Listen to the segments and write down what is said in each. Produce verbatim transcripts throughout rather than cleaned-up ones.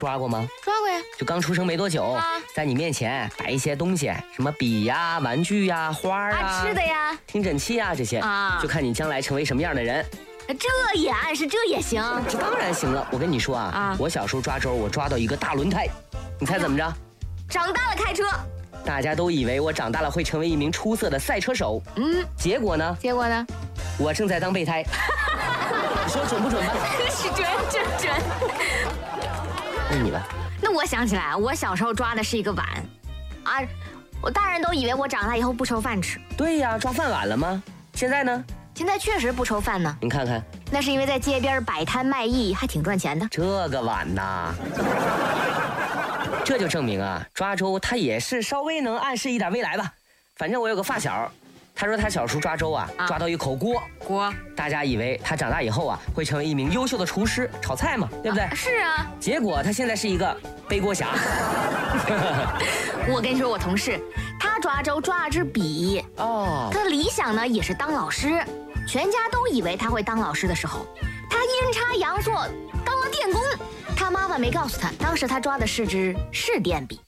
抓过吗？ 抓过呀， 就刚出生没多久，啊、在你面前摆一些东西，什么笔呀、玩具呀、花啊、 啊吃的呀、 听诊器啊这些啊，就看你将来成为什么样的人。 这也暗示，这也行？ 这当然行了。我跟你说啊，啊我小时候抓周，我抓到一个大轮胎，你猜怎么着？哎、 长大了开车。 大家都以为我长大了会成为一名出色的赛车手，嗯，结果呢？ 结果呢？ 我正在当备胎。你说准不准吧？ 是准，准准。 那你吧。 那我想起来，我小时候抓的是一个碗，啊，我大人都以为我长大以后不抽饭吃。 对呀，抓饭碗了吗？现在呢？ 现在确实不抽饭呢。 你看看， 那是因为在街边摆摊卖艺，还挺赚钱的。 这个碗呐。这就证明啊，抓周它也是稍微能暗示一点未来吧。反正我有个发小，他说他小时候抓周啊，啊抓到一口锅， 锅， 大家以为他长大以后啊会成为一名优秀的厨师，炒菜嘛，对不对？ 啊是啊。 结果他现在是一个背锅侠。 我跟你说，我同事他抓周抓了支笔哦，他的理想呢也是当老师，全家都以为他会当老师的时候，他阴差阳错当了电工。他妈妈没告诉他，当时他抓的是支市电笔。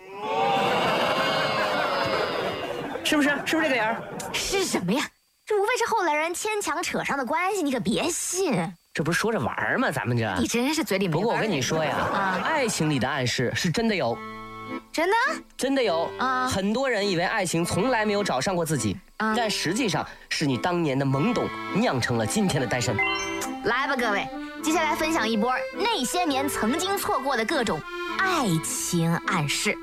是不是？是不是这个人？ 是什么呀？这无非是后来人牵强扯上的关系，你可别信。 这不是说着玩吗？咱们这…… 你真是嘴里没味。 不过我跟你说呀，啊，爱情里的暗示是真的有。 真的？ 真的有啊！很多人以为爱情从来没有找上过自己，啊、但实际上是你当年的懵懂酿成了今天的单身。 来吧，各位，接下来分享一波那些年曾经错过的各种爱情暗示。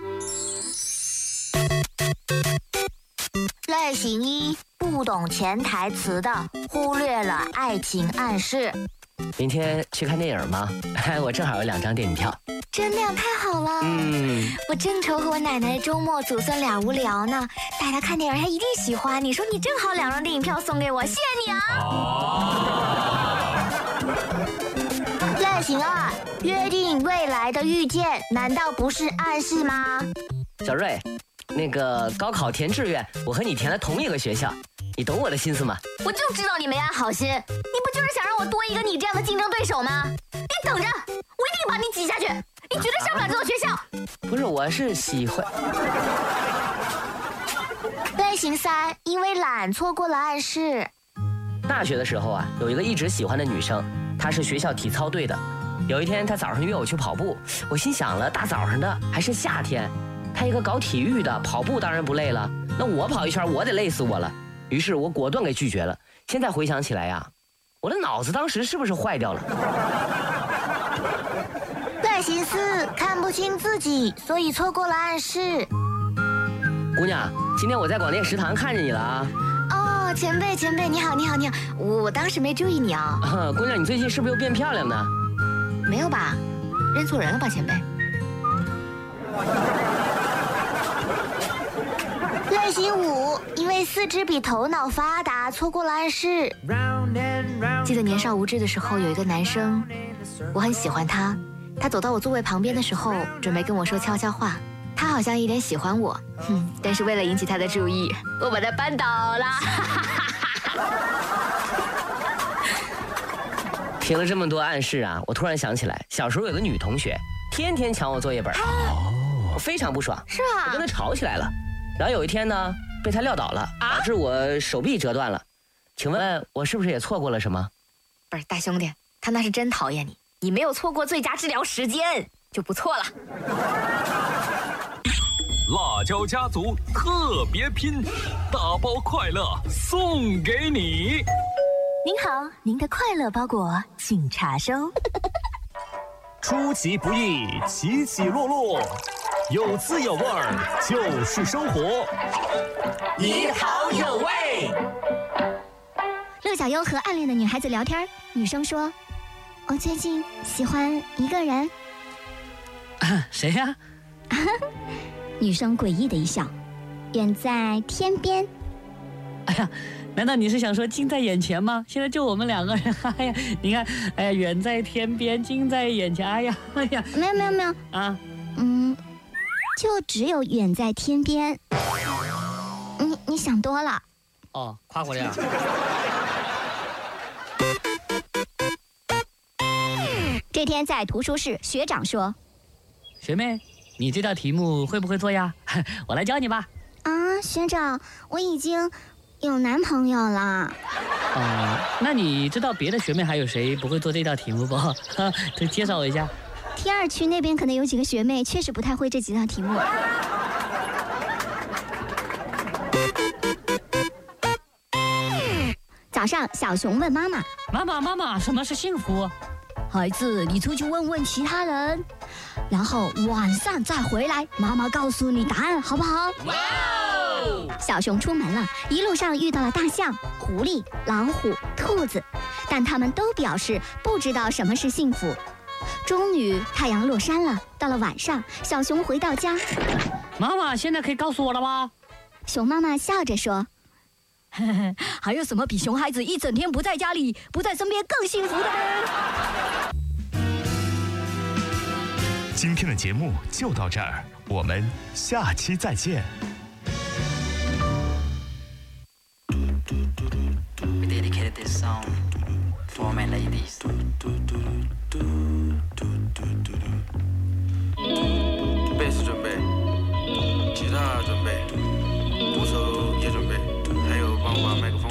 类型一，不懂潜台词的，忽略了爱情暗示。 明天去看电影吗？我正好有两张电影票。 真的呀，太好了。嗯，我正愁和我奶奶周末祖孙俩无聊呢，带她看电影，她一定喜欢。你说你正好两张电影票送给我，谢谢你啊。哦、类型二，约定未来的遇见，难道不是暗示吗？ 小瑞，那个高考填志愿，我和你填了同一个学校，你懂我的心思吗？ 我就知道你没安好心，你不就是想让我多一个你这样的竞争对手吗？你等着，我一定把你挤下去，你绝对上不了这所学校。 不是，我是喜欢。 类型三，因为懒错过了暗示。 大学的时候啊，有一个一直喜欢的女生，她是学校体操队的。有一天她早上约我去跑步，我心想了，大早上的还是夏天，她一个搞体育的，跑步当然不累了，那我跑一圈我得累死我了。于是我果断给拒绝了。现在回想起来呀、啊，我的脑子当时是不是坏掉了？ 类型四，看不清自己，所以错过了暗示。 姑娘，今天我在广电食堂看见你了啊！ 哦，前辈前辈，你好你好你好，我我当时没注意你啊。 啊姑娘，你最近是不是又变漂亮呢？ 没有吧？认错人了吧，前辈？类型五，因为四肢比头脑发达，错过了暗示。记得年少无知的时候，有一个男生，我很喜欢他。他走到我座位旁边的时候，准备跟我说悄悄话。他好像一脸喜欢我，哼，但是为了引起他的注意，我把他扳倒了。 听了这么多暗示啊，我突然想起来，小时候有个女同学，天天抢我作业本，我非常不爽， 是吧？ 我跟她吵起来了。然后有一天呢，被她撂倒了，导致我手臂折断了。请问我是不是也错过了什么？ 不是，大兄弟，他那是真讨厌你，你没有错过最佳治疗时间就不错了。 辣椒家族特别拼，大包快乐送给你。 您好，您的快乐包裹请查收。 出其不意，起起落落，有滋有味儿就是生活。 你好有味。 乐小优和暗恋的女孩子聊天，女生说：“我最近喜欢一个人。 啊”谁呀？ 女生诡异的一笑，远在天边。 哎呀，难道你是想说近在眼前吗？现在就我们两个人，哎呀，你看，哎呀，远在天边，近在眼前，哎呀，哎呀， 没有没有没有啊，嗯，就只有远在天边。你你想多了。 哦，夸过来啊。 这天在图书室，学长说：“ 学妹，你这道题目会不会做呀？我来教你吧。 啊，学长，我已经有男朋友了。 哦，那你知道别的学妹还有谁不会做这道题目不？再介绍我一下。 T 二区那边可能有几个学妹确实不太会这几道题目。早上，小熊问妈妈：“ 妈妈，妈妈，什么是幸福？” 孩子，你出去问问其他人，然后晚上再回来，妈妈告诉你答案，好不好？哇哦！小熊出门了，一路上遇到了大象、狐狸、老虎、兔子，但他们都表示不知道什么是幸福。终于，太阳落山了。到了晚上，小熊回到家， 妈妈，现在可以告诉我了吗？ 熊妈妈笑着说：“呵呵，还有什么比熊孩子一整天不在家里、不在身边更幸福的呢？” 今天的节目就到这儿，我们下期再见。 We dedicated this song for all my ladies. 贝斯准备，吉他准备，鼓手也准备，还有帮我把麦克风